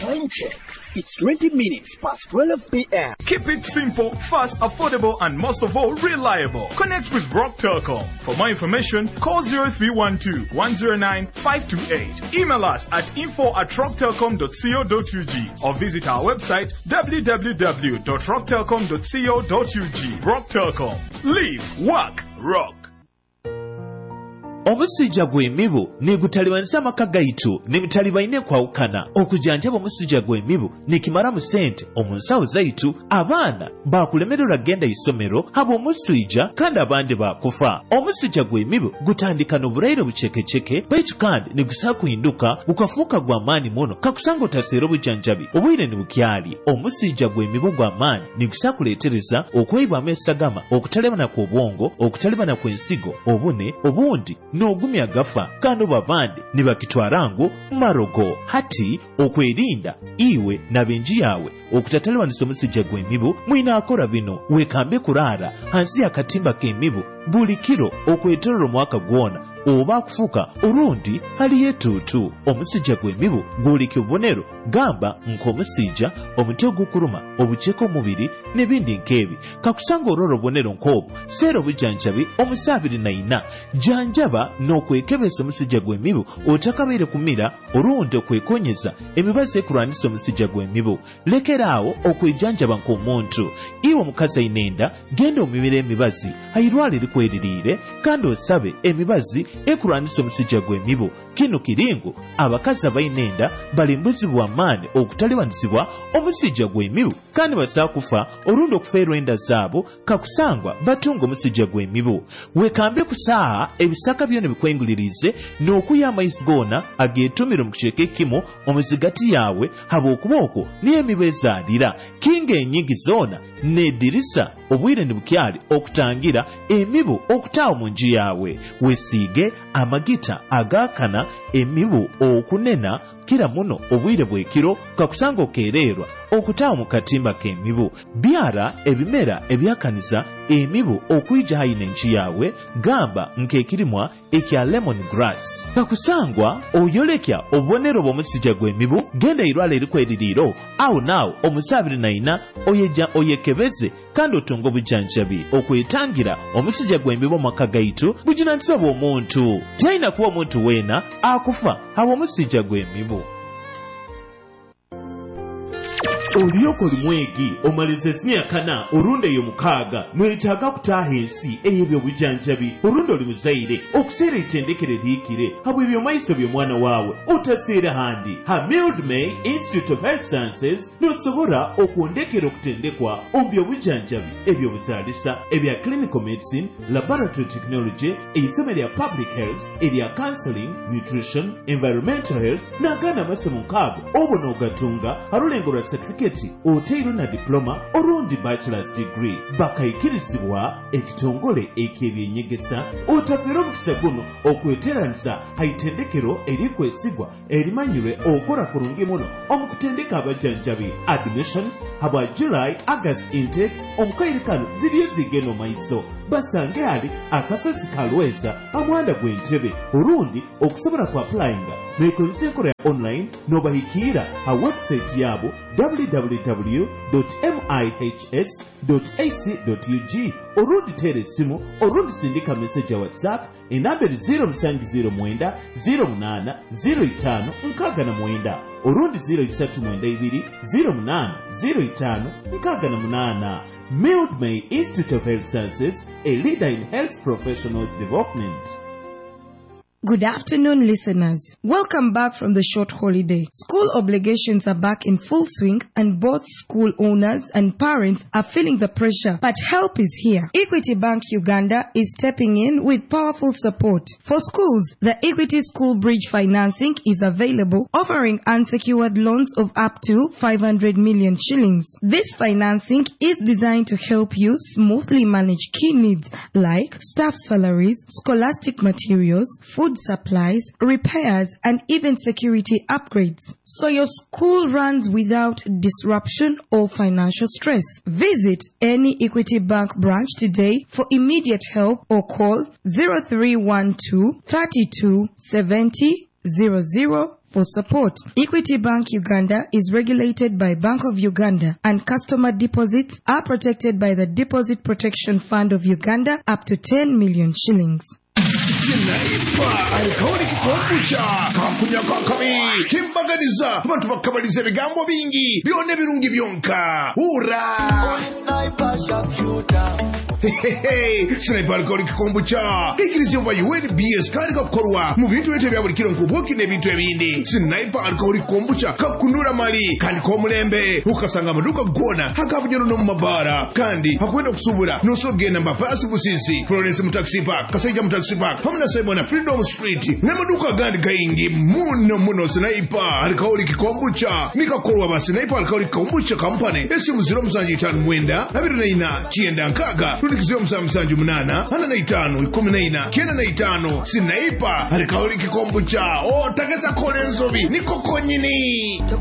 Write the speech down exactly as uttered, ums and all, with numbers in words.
Time check. It's twenty minutes past twelve p m Keep it simple, fast, affordable, and most of all, reliable. Connect with Rock Telecom. For more information, call zero three one two, one zero nine, five two eight. Email us at info at rock telecom dot co dot u g or visit our website w w w dot rock telecom dot co dot u g. Rock Telecom. Live, work, rock. Omusijja gw'emibu ne gutalibanisa amaka gaitu ne mutalibaine kwawukana okujanjaba omusijja gw'emibu ne kimala mu ssente omunsawo zaitu abaana baakulemererwa genda isomero abo omusijja kandi abandi baakufa. Omusijja gw'emibu gutandika n'obulwaire bucekeceke baitu kandi ne gusaa kuhinduka gukafuuka gw'amaanyi muno kakusanga otaseera obujanjabi obwire ne bukyali. Omusijja gw'emibu gw'amaanyi ne gusaa kuleetereza okweyibwamu esagama, okutalebana kw'obwongo, okutalebana kw'ensigo, obune obundi n'ogumya gafa kandi babandi ne bakitwala ngo marogo. Hati okwerinda iwe n'abenji yawe okutatalwanisa omusijja gw'emibu mwina akola bino: wekambe kulaara hansi akatimba k'emibu buli kiro okwetolera omwaka gwona oba kufuka olundi haliyo etuutu. Omusijja gw'emibu gwoleka obubonero gamba nk'omusijja, omuti ogukuluma, obuceeko omubiri n'ebindi nk'ebi. Kakusanga olwolwo obubonero nk'obwo seera obujanjabi omusaabiri na ina. Janjaba n'okwekebeza omusijja gw'emibu otakabeere kumira olundi okwekonyeza emibazi ekulwanisa omusijja gw'emibu. Lekeraawo okwejanjaba nk'omuntu. Iwe omukazi ayina enda, genda omimira emibazi ayirwala erikweririire kandi osabe emibazi ekulwanisa omusijja gw'emibu. Kino kiringo abakazi abalina enda balimbuzibwa amaanyi okutalibanisibwa omusijja gw'emibu kandi basaa kufa olundi okuferwa enda zaabo kakusangwa batunga omusijja gw'emibu. Wekambe kusaaha ebisaka byona bikwengulirize n'okuya amaizi goona ageetumira mu kiceke kimu omuzigati yawe habw'okuba okwo niyo emibu ezaalira. Kinga enyingi zoona n'eddirisa obwire ne bukyali okutangira emibu okutaawa mu nju yawe. Wesiige amagita agaakana emibu okunena kira muno obwire bw'ekiro kakusanga okeererwa okutaawa mu katimba k'emibu. Byara ebimera ebyakaniza emibu okwijja hayina enju yawe, gamba nk'ekirimwa ekya lemon grass. Kakusangwa oyolekya obubonero bw'omusijja gw'emibu, genda irwala erikweririiro awo naawo omusaabiri naina oyeja oyekebeze kandi otunga obujanjabi okwetangira omusijja gw'emibu mu maka gaitu bujinanisa bw'omuntu. Tayina kuba omuntu weena akufa habwa omusijja gw'emibu. Oliyoko limwegi omaliza emyaka na olundi eyo mukaaga mwetaaga kutaaha ensi ey'ebyo bujanjabi olundi oli muzaire okuseera ettendekero liikire habwa ebyo maiso by'omwana waawe otaseera handi. Ha Mildmay Institute of Health Sciences n'osobola okwondekera okutendekwa ombyo bujanjabi ebyo buzaalisa ebya clinical medicine, laboratory technology, eisomo erya public health, erya counseling, nutrition, environmental health n'agaana amasomo nkaago obwo n'ogatunga halulengo lwa certificate oteiro na diploma olundi bachelor's degree. Bakayikirizibwa ekitongole eky'ebyenyegesa. Otafera omukisa guno okweteranisa haitendekero erikwesigwa erimanyirwe okola kurungi muno omukutendeka abajanjabi. Admissions habwa July August intake omukaire kano ziriyo zigeno maiso basange ali akasozi kalweza amwanda gw'entebe olundi okusobola ku applyinga mwekozesa enkola ya online n'obahikiira ha website yabo w w w dot mihs dot a c dot u g olundi teera essimu olundi sindika message ya whatsapp enamberi zero musanvu zero mwenda zero munaana zero itaano nkaaga na mwenda olundi zero isatu mwenda ibiri zero munaana zero itaano nkaaga na munaana. Mildmay Institute of Health Sciences, a leader in health professionals development. Good afternoon, listeners. Welcome back from the short holiday. School obligations are back in full swing and both school owners and parents are feeling the pressure, but help is here. Equity Bank Uganda is stepping in with powerful support. For schools, the Equity School Bridge financing is available, offering unsecured loans of up to five hundred million shillings. This financing is designed to help you smoothly manage key needs like staff salaries, scholastic materials, food supplies, repairs, and even security upgrades, so your school runs without disruption or financial stress. Visit any Equity Bank branch today for immediate help or call zero three one two, three two, seven zero zero zero for support. Equity Bank Uganda is regulated by Bank of Uganda, and customer deposits are protected by the Deposit Protection Fund of Uganda up to ten million shillings. Sinaipa alikauli kikombucha kakunya kakami kimbaganiza abantu bakabaliza ebigambo bingi byone birungi byonka ura Sinaipa sharpshooter Sinaipa alikauli kikombucha ikirizi wa U N B S kali kakorwa mu bintu bete bya buli kiro nkubuki ne bintu ebindi Sinaipa alikauli kikombucha kakunura mali kandi ko mulembe ukasanga amaduka gona hakavunyoro no mabara kandi hakwenda kusubura no sogenda mbafasi busisi Florence mu taxi park kasajja mu taxi park hamna sebo na Freedom Street nemaduka gandi gaingi muno muno Sinaipa alikauli kikombucha nikakorwa ba Sinaipa alikauli kikombucha company esimu zero musanji tano mwenda abiri na ina kienda nkaga rudikizo musanji munana hana na itano ikumi na ina kienda na itano Sinaipa alikauli kikombucha o takeza kole nsobi nikoko nyini